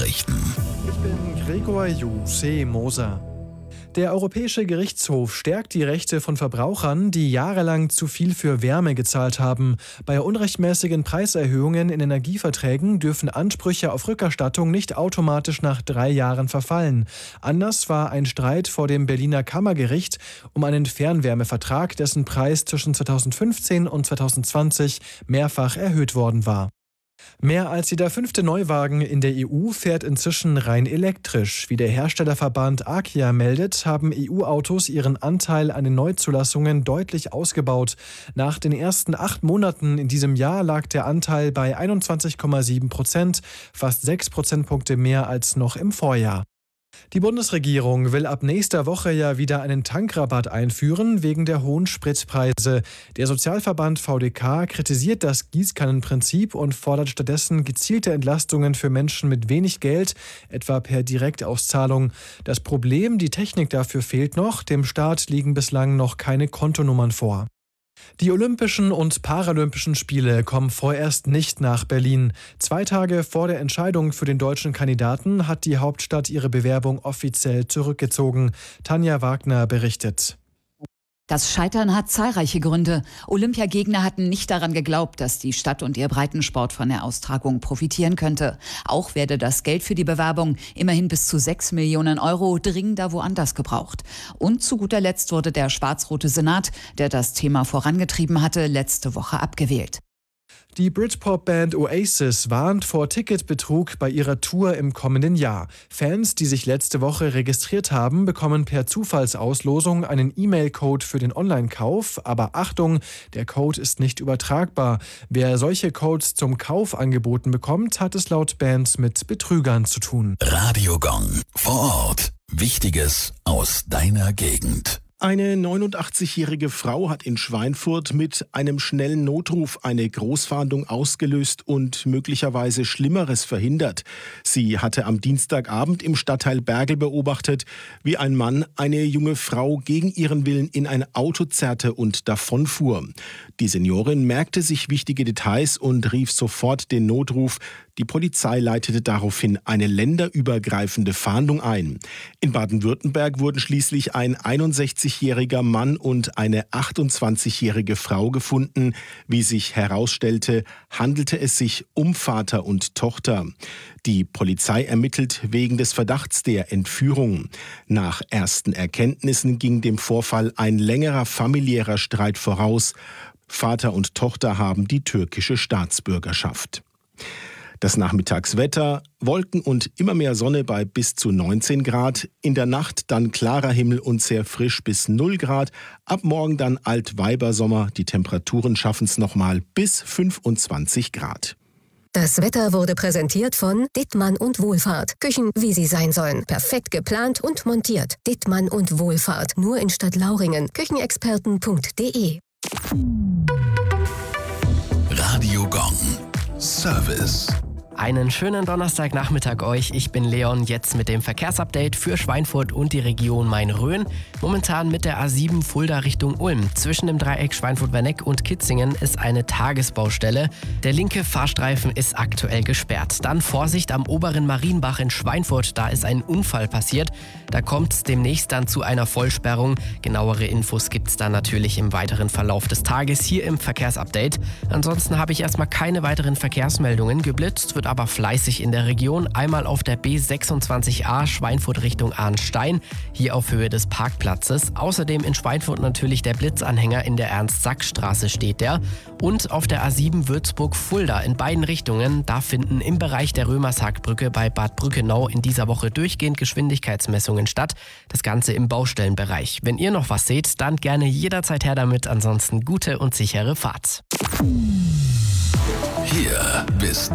Nachrichten. Ich bin Gregor Moser. Der Europäische Gerichtshof stärkt die Rechte von Verbrauchern, die jahrelang zu viel für Wärme gezahlt haben. Bei unrechtmäßigen Preiserhöhungen in Energieverträgen dürfen Ansprüche auf Rückerstattung nicht automatisch nach 3 Jahren verfallen. Anders war ein Streit vor dem Berliner Kammergericht um einen Fernwärmevertrag, dessen Preis zwischen 2015 und 2020 mehrfach erhöht worden war. Mehr als jeder 5. Neuwagen in der EU fährt inzwischen rein elektrisch. Wie der Herstellerverband ACIA meldet, haben EU-Autos ihren Anteil an den Neuzulassungen deutlich ausgebaut. Nach den ersten 8 Monaten in diesem Jahr lag der Anteil bei 21,7%, fast 6 Prozentpunkte mehr als noch im Vorjahr. Die Bundesregierung will ab nächster Woche ja wieder einen Tankrabatt einführen wegen der hohen Spritpreise. Der Sozialverband VDK kritisiert das Gießkannenprinzip und fordert stattdessen gezielte Entlastungen für Menschen mit wenig Geld, etwa per Direktauszahlung. Das Problem, die Technik dafür fehlt noch. Dem Staat liegen bislang noch keine Kontonummern vor. Die Olympischen und Paralympischen Spiele kommen vorerst nicht nach Berlin. 2 Tage vor der Entscheidung für den deutschen Kandidaten hat die Hauptstadt ihre Bewerbung offiziell zurückgezogen. Tanja Wagner berichtet. Das Scheitern hat zahlreiche Gründe. Olympiagegner hatten nicht daran geglaubt, dass die Stadt und ihr Breitensport von der Austragung profitieren könnte. Auch werde das Geld für die Bewerbung, immerhin bis zu 6 Millionen Euro, dringender woanders gebraucht. Und zu guter Letzt wurde der schwarz-rote Senat, der das Thema vorangetrieben hatte, letzte Woche abgewählt. Die Britpop-Band Oasis warnt vor Ticketbetrug bei ihrer Tour im kommenden Jahr. Fans, die sich letzte Woche registriert haben, bekommen per Zufallsauslosung einen E-Mail-Code für den Online-Kauf. Aber Achtung, der Code ist nicht übertragbar. Wer solche Codes zum Kauf angeboten bekommt, hat es laut Band mit Betrügern zu tun. Radio Gong. Vor Ort. Wichtiges aus deiner Gegend. Eine 89-jährige Frau hat in Schweinfurt mit einem schnellen Notruf eine Großfahndung ausgelöst und möglicherweise Schlimmeres verhindert. Sie hatte am Dienstagabend im Stadtteil Bergl beobachtet, wie ein Mann eine junge Frau gegen ihren Willen in ein Auto zerrte und davonfuhr. Die Seniorin merkte sich wichtige Details und rief sofort den Notruf. Die Polizei leitete daraufhin eine länderübergreifende Fahndung ein. In Baden-Württemberg wurden schließlich ein 61-jähriger Mann und eine 28-jährige Frau gefunden. Wie sich herausstellte, handelte es sich um Vater und Tochter. Die Polizei ermittelt wegen des Verdachts der Entführung. Nach ersten Erkenntnissen ging dem Vorfall ein längerer familiärer Streit voraus. Vater und Tochter haben die türkische Staatsbürgerschaft. Das Nachmittagswetter, Wolken und immer mehr Sonne bei bis zu 19 Grad. In der Nacht dann klarer Himmel und sehr frisch bis 0 Grad. Ab morgen dann Altweibersommer. Die Temperaturen schaffen es nochmal bis 25 Grad. Das Wetter wurde präsentiert von Dittmann und Wohlfahrt. Küchen, wie sie sein sollen. Perfekt geplant und montiert. Dittmann und Wohlfahrt. Nur in Stadtlauringen. Küchenexperten.de. Radio Gong. Service. Einen schönen Donnerstagnachmittag euch. Ich bin Leon, jetzt mit dem Verkehrsupdate für Schweinfurt und die Region Main-Rhön. Momentan mit der A7 Fulda Richtung Ulm. Zwischen dem Dreieck Schweinfurt-Werneck und Kitzingen ist eine Tagesbaustelle. Der linke Fahrstreifen ist aktuell gesperrt. Dann Vorsicht am oberen Marienbach in Schweinfurt. Da ist ein Unfall passiert. Da kommt es demnächst dann zu einer Vollsperrung. Genauere Infos gibt es dann natürlich im weiteren Verlauf des Tages hier im Verkehrsupdate. Ansonsten habe ich erstmal keine weiteren Verkehrsmeldungen. Geblitzt wird aber fleißig in der Region. Einmal auf der B26a Schweinfurt Richtung Arnstein, hier auf Höhe des Parkplatzes. Außerdem in Schweinfurt natürlich der Blitzanhänger in der Ernst-Sack-Straße steht der. Und auf der A7 Würzburg-Fulda in beiden Richtungen. Da finden im Bereich der Römershackbrücke bei Bad Brückenau in dieser Woche durchgehend Geschwindigkeitsmessungen statt. Das Ganze im Baustellenbereich. Wenn ihr noch was seht, dann gerne jederzeit her damit. Ansonsten gute und sichere Fahrt. Hier bist